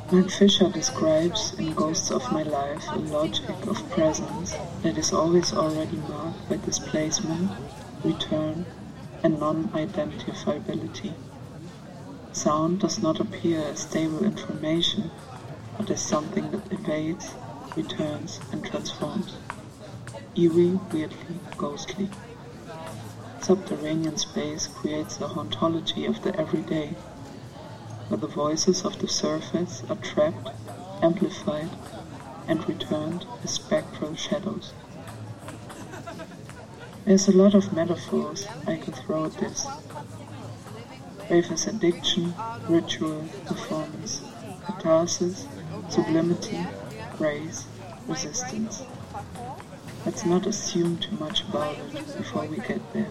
Mark Fisher describes in Ghosts of My Life a logic of presence that is always already marked by displacement, return, and non-identifiability. Sound does not appear as stable information, but as something that evades, returns, and transforms. Eerie, weirdly, ghostly. Subterranean space creates a hauntology of the everyday, where the voices of the surface are trapped, amplified, and returned as spectral shadows. There's a lot of metaphors I could throw at this. Rave as addiction, ritual, performance, catharsis, sublimity, grace, resistance. Let's not assume too much about it before we get there.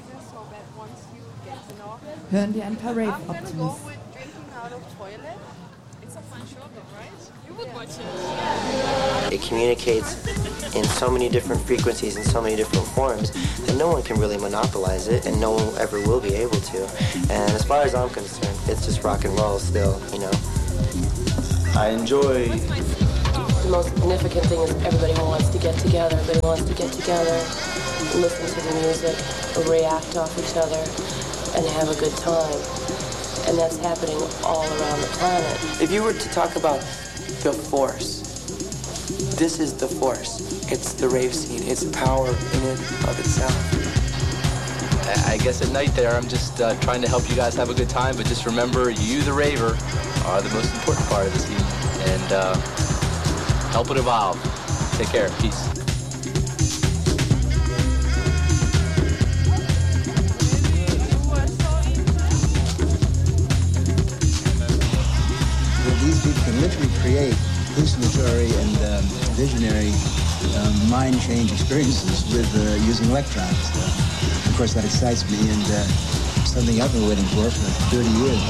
Hören wir ein paar Rave-Optimisten. It communicates in so many different frequencies and so many different forms that no one can really monopolize it, and no one ever will be able to. And as far as I'm concerned, it's just rock and roll still, you know. I enjoy... The most significant thing is everybody wants to get together. Everybody wants to get together, listen to the music, react off each other, and have a good time. And that's happening all around the planet. If you were to talk about the force, this is the force. It's the rave scene. It's power in and of itself. I guess at night there, I'm just trying to help you guys have a good time, but just remember, you, the raver, are the most important part of the scene. And help it evolve. Take care. Peace. These people can literally create hallucinatory and visionary mind change experiences with using electrons. Of course, that excites me, and something I've been waiting for 30 years.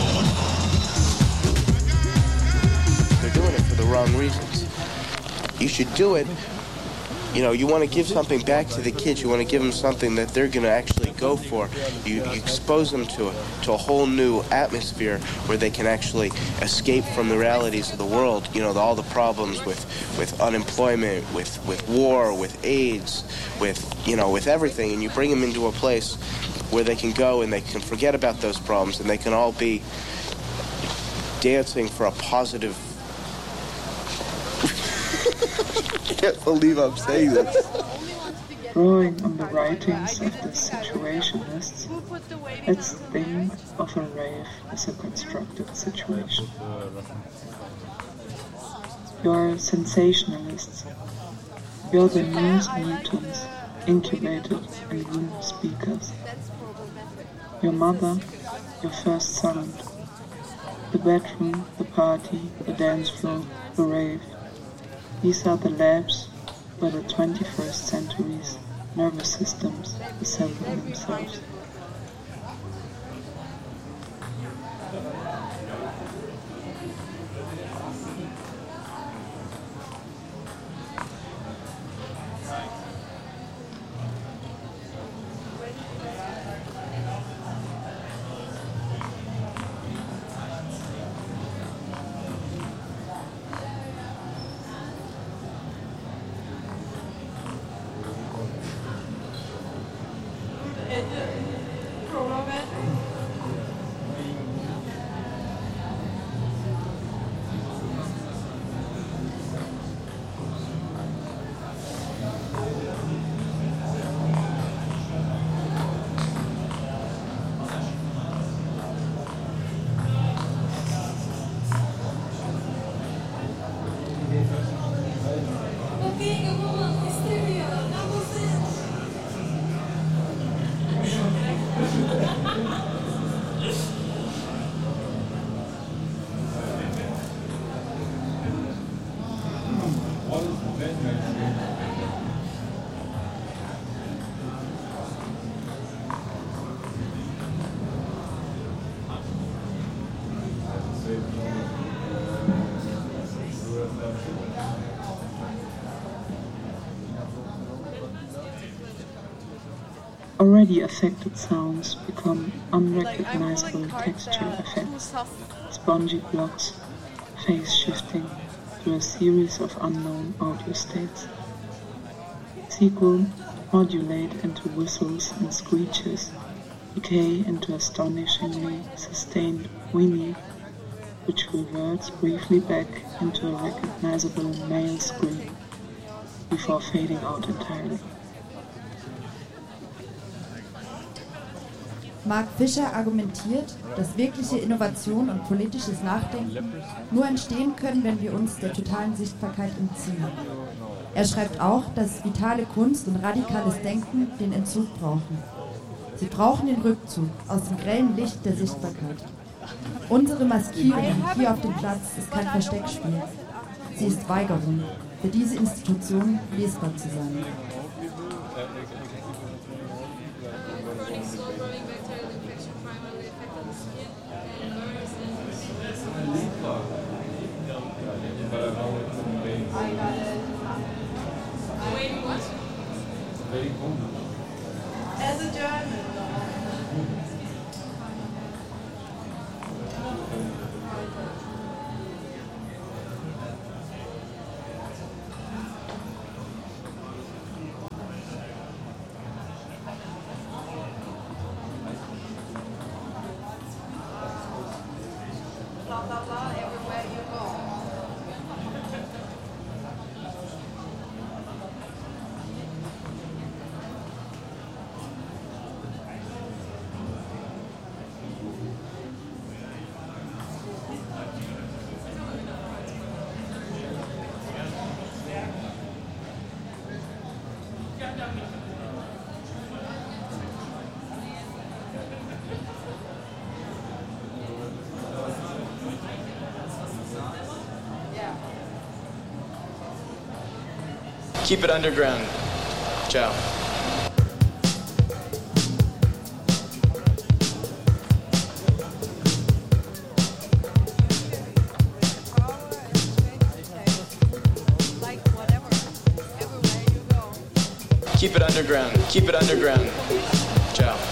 They're doing it for the wrong reasons. You should do it. You know, you want to give something back to the kids. You want to give them something that they're going to actually go for. You expose them to a whole new atmosphere where they can actually escape from the realities of the world. You know, all the problems with unemployment, with war, with AIDS, with everything. And you bring them into a place where they can go and they can forget about those problems, and they can all be dancing for a positive... I can't believe I'm saying this. Drawing on the writings of the situationists, let's think of a rave as a constructed situation. You're sensationalists. You're the news mutants incubated in room speakers. Your mother, your first sound. The bedroom, the party, the dance floor, the rave. These are the labs where the 21st century's nervous systems assemble themselves. Already affected sounds become unrecognizable texture effects, spongy blocks, phase shifting through a series of unknown audio states. Sequel modulate into whistles and screeches, decay into astonishingly sustained whinny, which reverts briefly back into a recognizable male scream before fading out entirely. Mark Fisher argumentiert, dass wirkliche Innovation und politisches Nachdenken nur entstehen können, wenn wir uns der totalen Sichtbarkeit entziehen. Er schreibt auch, dass vitale Kunst und radikales Denken den Entzug brauchen. Sie brauchen den Rückzug aus dem grellen Licht der Sichtbarkeit. Unsere Maskierung hier auf dem Platz ist kein Versteckspiel. Sie ist Weigerung, für diese Institution lesbar zu sein. As a German. Blah, blah, blah, everywhere you go. Keep it underground. Ciao. Keep it underground. Keep it underground. Ciao.